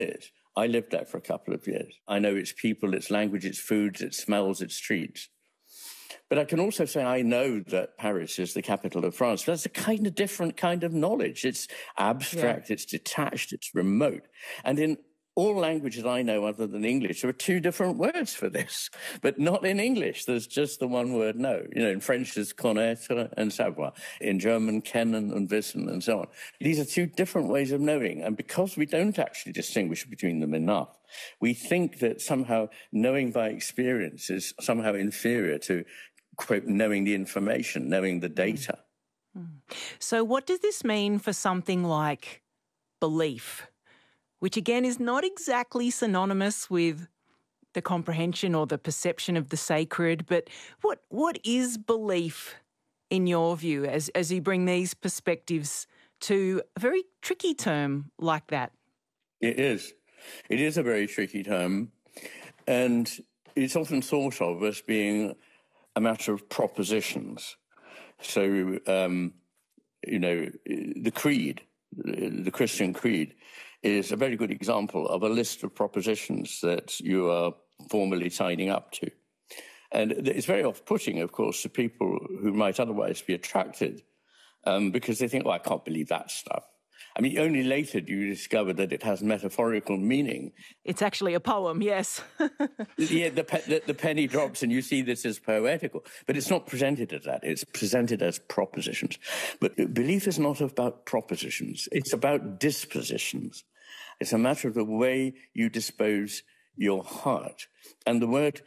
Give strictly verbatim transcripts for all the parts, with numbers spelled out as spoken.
is. I lived there for a couple of years. I know its people, its language, its foods, its smells, its streets. But I can also say I know that Paris is the capital of France. That's a kind of different kind of knowledge. It's abstract, yeah. It's detached, it's remote. And in all languages I know other than English, there are two different words for this, but not in English. There's just the one word know. You know, in French, there's connaître and savoir. In German, kennen and wissen and so on. These are two different ways of knowing. And because we don't actually distinguish between them enough, we think that somehow knowing by experience is somehow inferior to, quote, knowing the information, knowing the data. So what does this mean for something like belief, which again is not exactly synonymous with the comprehension or the perception of the sacred, but what what is belief in your view as, as you bring these perspectives to a very tricky term like that? It is. It is a very tricky term, and it's often thought of as being a matter of propositions. So, um, you know, the creed, the Christian creed, is a very good example of a list of propositions that you are formally signing up to. And it's very off-putting, of course, to people who might otherwise be attracted um, because they think, well, I can't believe that stuff. I mean, only later do you discover that it has metaphorical meaning. It's actually a poem, yes. yeah, the, pe- the, the penny drops and you see this as poetical. But it's not presented as that. It's presented as propositions. But belief is not about propositions. It's about dispositions. It's a matter of the way you dispose your heart. And the word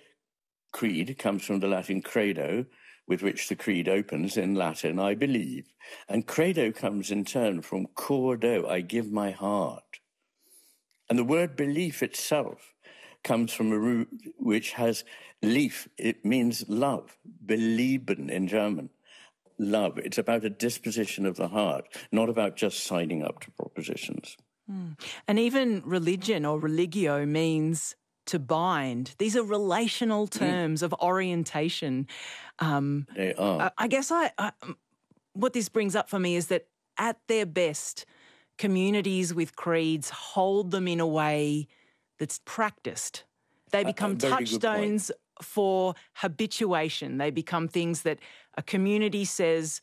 creed comes from the Latin credo, with which the creed opens in Latin, I believe. And credo comes in turn from cordo, I give my heart. And the word belief itself comes from a root which has lief. It means love, belieben in German. Love. It's about a disposition of the heart, not about just signing up to propositions. Mm. And even religion or religio means to bind. These are relational terms mm. of orientation. Um, they are. I, I guess I, I, what this brings up for me is that at their best, communities with creeds hold them in a way that's practiced. They become uh, touchstones for habituation. They become things that a community says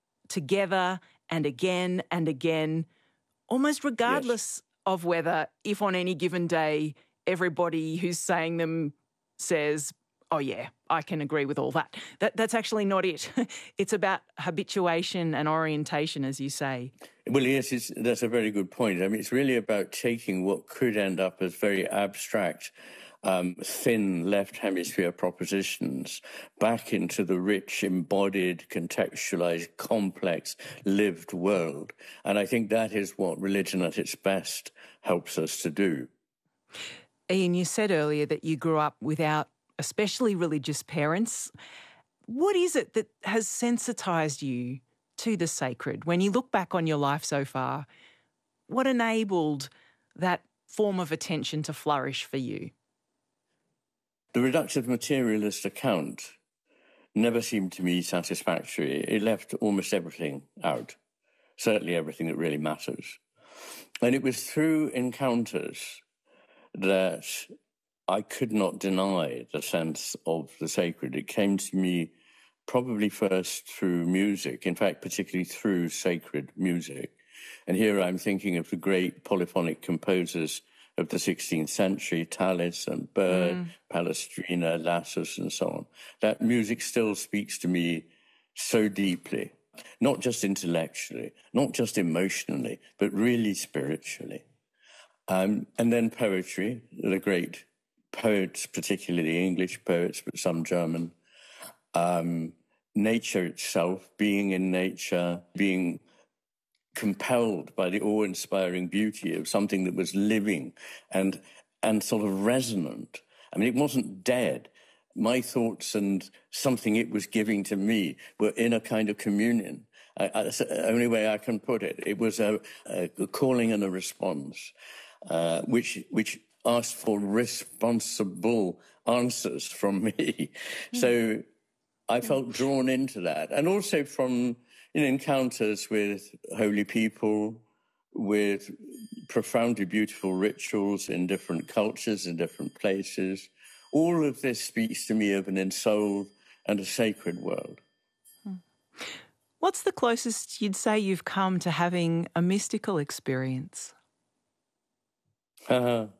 together and again and again, almost regardless yes. of whether, if on any given day, everybody who's saying them says, oh, yeah, I can agree with all that. that that's actually not it. It's about habituation and orientation, as you say. Well, yes, it's, that's a very good point. I mean, it's really about taking what could end up as very abstract, um, thin left hemisphere propositions back into the rich, embodied, contextualized, complex, lived world. And I think that is what religion at its best helps us to do. Ian, you said earlier that you grew up without especially religious parents. What is it that has sensitised you to the sacred? When you look back on your life so far, what enabled that form of attention to flourish for you? The reductive materialist account never seemed to me satisfactory. It left almost everything out, certainly everything that really matters. And it was through encounters that I could not deny the sense of the sacred. It came to me probably first through music, in fact, particularly through sacred music. And here I'm thinking of the great polyphonic composers of the sixteenth century, Tallis and Byrd, mm. Palestrina, Lassus, and so on. That music still speaks to me so deeply, not just intellectually, not just emotionally, but really spiritually. Um, and then poetry, the great poets, particularly English poets, but some German. Um, nature itself, being in nature, being compelled by the awe-inspiring beauty of something that was living and and sort of resonant. I mean, it wasn't dead. My thoughts and something it was giving to me were in a kind of communion. I, I, that's the only way I can put it. It was a, a calling and a response, uh, which which asked for responsible answers from me. Mm. So I felt drawn into that. And also from, you know, encounters with holy people, with profoundly beautiful rituals in different cultures, in different places. All of this speaks to me of an ensouled and a sacred world. What's the closest you'd say you've come to having a mystical experience? Uh,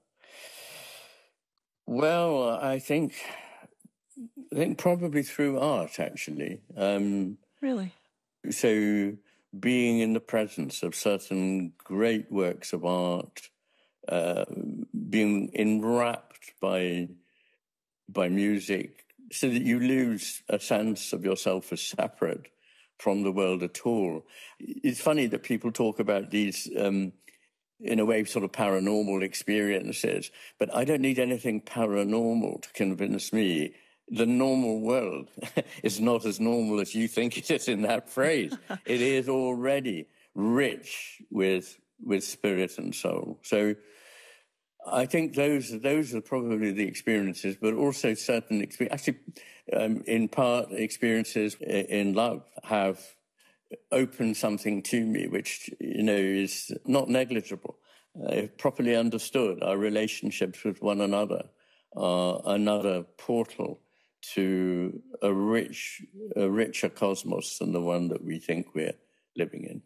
well, I think, I think probably through art, actually. Um, really? So being in the presence of certain great works of art, uh, being enwrapped by by music, so that you lose a sense of yourself as separate from the world at all. It's funny that people talk about these, um, in a way, sort of paranormal experiences, but I don't need anything paranormal to convince me the normal world is not as normal as you think it is in that phrase. It is already rich with with spirit and soul. So I think those those are probably the experiences, but also certain experiences. Actually, um, in part, experiences in love have opened something to me, which, you know, is not negligible. Uh, properly understood, our relationships with one another are another portal to a rich, a richer cosmos than the one that we think we're living in.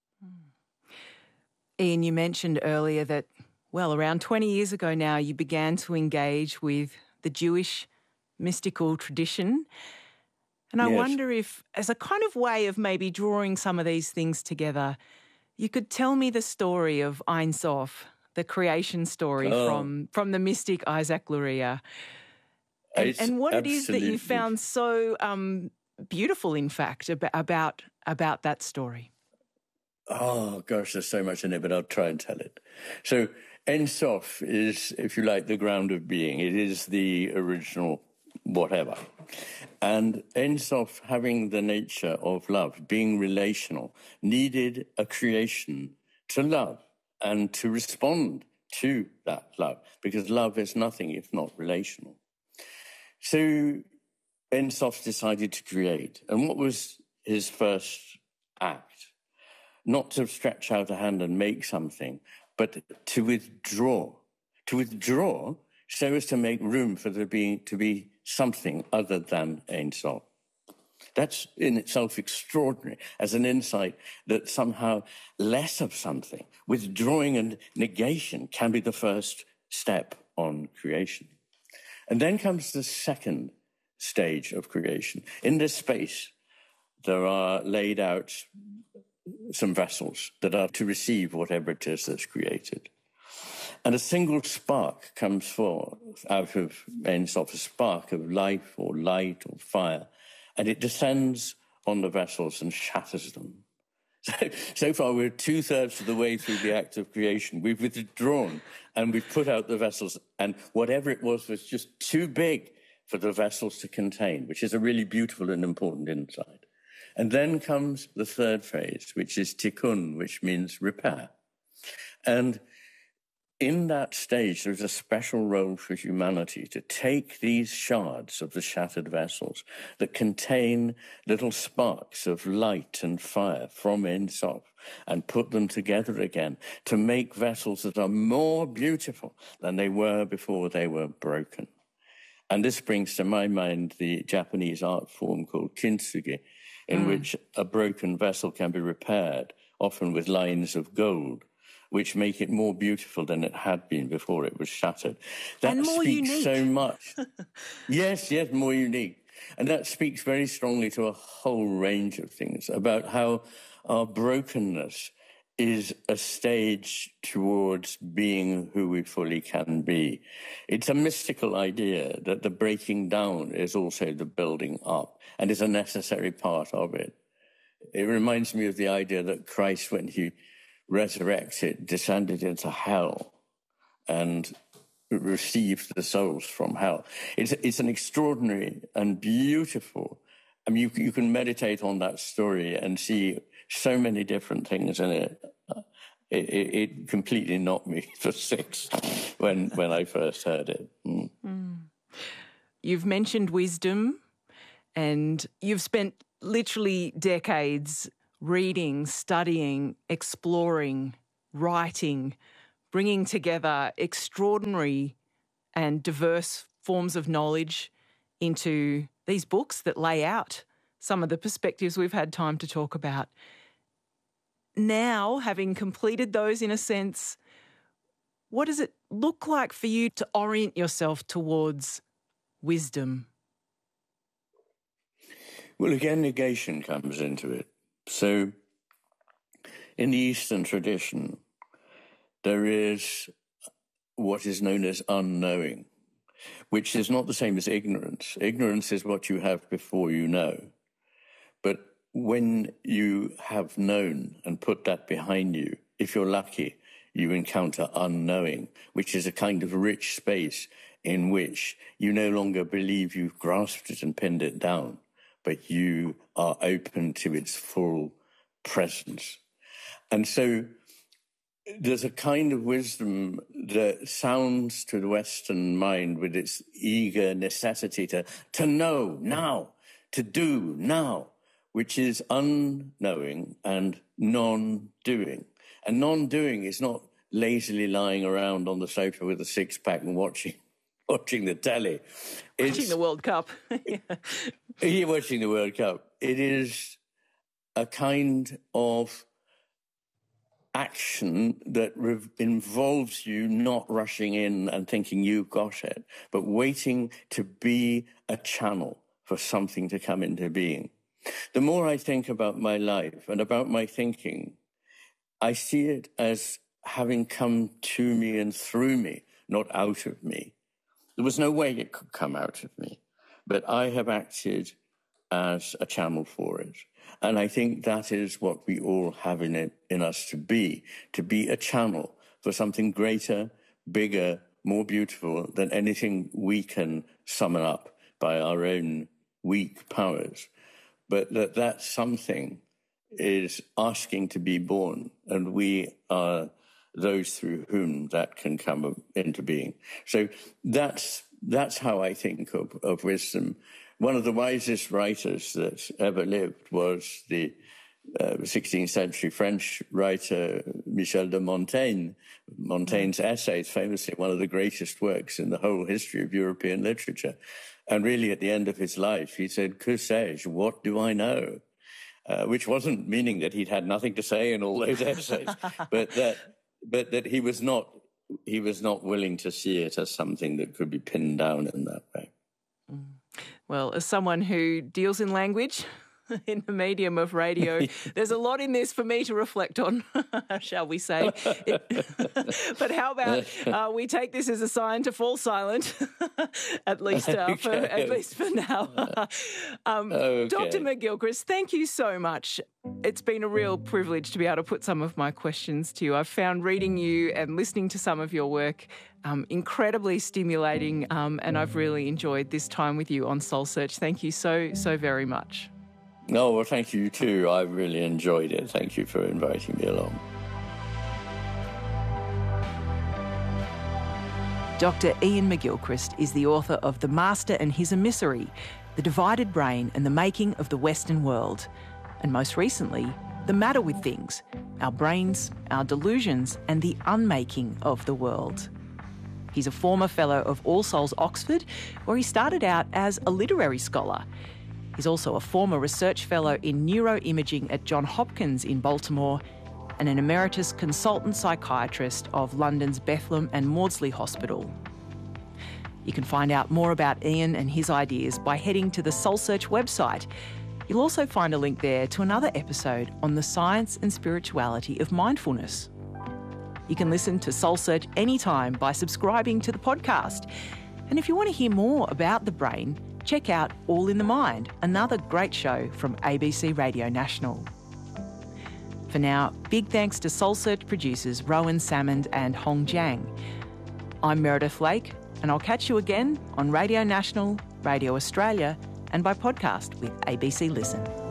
Ian, you mentioned earlier that, well, around twenty years ago now, you began to engage with the Jewish mystical tradition. And I Yes. wonder if, as a kind of way of maybe drawing some of these things together, you could tell me the story of Ein Sof, the creation story oh. from, from the mystic Isaac Luria. And, and what it is that you found so um, beautiful, in fact, about, about about that story. Oh, gosh, there's so much in it, but I'll try and tell it. So Ein Sof is, if you like, the ground of being. It is the original whatever. And Ein Sof, having the nature of love, being relational, needed a creation to love and to respond to that love, because love is nothing if not relational. So Ein Sof decided to create. And what was his first act? Not to stretch out a hand and make something, but to withdraw. To withdraw so as to make room for there being to be something other than Ein Sof. That's in itself extraordinary as an insight that somehow less of something, withdrawing and negation, can be the first step on creation. And then comes the second stage of creation. In this space, there are laid out some vessels that are to receive whatever it is that's created. And a single spark comes forth out of Ein Sof, a spark of life or light or fire, and it descends on the vessels and shatters them. So, so far, we're two-thirds of the way through the act of creation. We've withdrawn and we've put out the vessels, and whatever it was was just too big for the vessels to contain, which is a really beautiful and important insight. And then comes the third phase, which is tikkun, which means repair. And in that stage, there's a special role for humanity to take these shards of the shattered vessels that contain little sparks of light and fire from Ein Sof and put them together again to make vessels that are more beautiful than they were before they were broken. And this brings to my mind the Japanese art form called kintsugi, in mm. which a broken vessel can be repaired, often with lines of gold, which make it more beautiful than it had been before it was shattered. That and more speaks unique. so much. yes, yes, more unique. And that speaks very strongly to a whole range of things about how our brokenness is a stage towards being who we fully can be. It's a mystical idea that the breaking down is also the building up and is a necessary part of it. It reminds me of the idea that Christ, when he resurrected, descended into hell and received the souls from hell. It's, it's an extraordinary and beautiful, I mean, you, you can meditate on that story and see so many different things in it. It, it, it completely knocked me for six when, when I first heard it. Mm. Mm. You've mentioned wisdom, and you've spent literally decades reading, studying, exploring writing, bringing together extraordinary and diverse forms of knowledge into these books that lay out some of the perspectives we've had time to talk about. Now, having completed those in a sense, what does it look like for you to orient yourself towards wisdom? Well, again, negation comes into it. So in the Eastern tradition, there is what is known as unknowing, which is not the same as ignorance. Ignorance is what you have before you know. But when you have known and put that behind you, if you're lucky, you encounter unknowing, which is a kind of rich space in which you no longer believe you've grasped it and pinned it down, but you are open to its full presence. And so there's a kind of wisdom that sounds to the Western mind with its eager necessity to, to know now, to do now, which is unknowing and non-doing. And non-doing is not lazily lying around on the sofa with a six-pack and watching watching the telly. Watching it's, the World Cup. You're watching the World Cup. It is a kind of action that re- involves you not rushing in and thinking you've got it, but waiting to be a channel for something to come into being. The more I think about my life and about my thinking, I see it as having come to me and through me, not out of me. There was no way it could come out of me, but I have acted as a channel for it. And I think that is what we all have in it, in us to be, to be a channel for something greater, bigger, more beautiful than anything we can summon up by our own weak powers. But that that something is asking to be born, and we are those through whom that can come into being. So that's that's how I think of, of wisdom. One of the wisest writers that ever lived was the uh, sixteenth century French writer Michel de Montaigne. Montaigne's Essays, famously one of the greatest works in the whole history of European literature. And really, at the end of his life, he said, "Que sais-je? What do I know?" Uh, which wasn't meaning that he'd had nothing to say in all those essays, but that but that he was not he was not willing to see it as something that could be pinned down in that way. Well, as someone who deals in language in the medium of radio, there's a lot in this for me to reflect on, shall we say. It, but how about uh, we take this as a sign to fall silent, at least uh, okay. for at least for now. um, okay. Doctor McGilchrist, thank you so much. It's been a real privilege to be able to put some of my questions to you. I've found reading you and listening to some of your work um, incredibly stimulating, um, and I've really enjoyed this time with you on Soul Search. Thank you so, so very much. No, well, thank you too. I really enjoyed it. Thank you for inviting me along. Doctor Iain McGilchrist is the author of The Master and His Emissary, The Divided Brain and the Making of the Western World, and most recently, The Matter with Things, Our Brains, Our Delusions and the Unmaking of the World. He's a former fellow of All Souls Oxford, where he started out as a literary scholar. He's also a former research fellow in neuroimaging at Johns Hopkins in Baltimore and an emeritus consultant psychiatrist of London's Bethlem and Maudsley Hospital. You can find out more about Iain and his ideas by heading to the Soul Search website. You'll also find a link there to another episode on the science and spirituality of mindfulness. You can listen to Soul Search anytime by subscribing to the podcast. And if you want to hear more about the brain, check out All in the Mind, another great show from A B C Radio National. For now, big thanks to Soul Search producers Rowan Salmond and Hong Jiang. I'm Meredith Lake, and I'll catch you again on Radio National, Radio Australia, and by podcast with A B C Listen.